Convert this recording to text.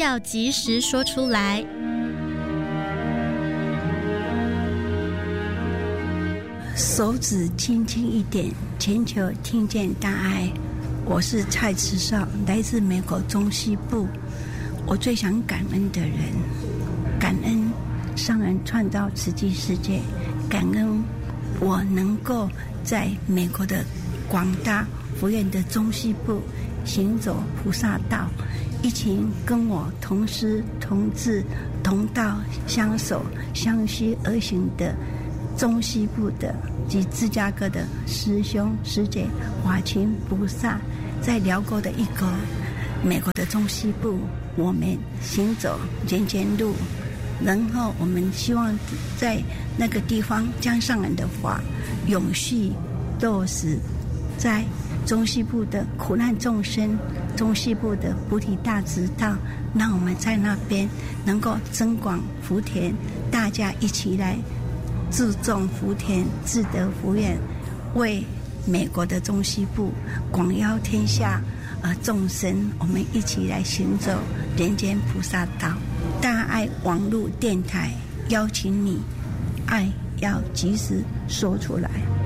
要及时说出来。 手指轻轻一点，全球听见大爱。我是蔡慈少，来自美国中西部。我最想感恩的人，感恩上人创造慈济世界，感恩我能够在美国的广大福院的中西部行走菩萨道，一群跟我同师同志同道相守相须而行的中西部的及芝加哥的师兄师姐法亲菩萨，在辽国的一个美国的中西部，我们行走人间路，然后我们希望在那个地方将上人的法永续落实在中西部的苦难众生，中西部的菩提大直道，让我们在那边能够增广福田，大家一起来自种福田，自得福愿，为美国的中西部广邀天下众生，我们一起来行走人间菩萨道。大爱网络电台邀请你，爱要及时说出来。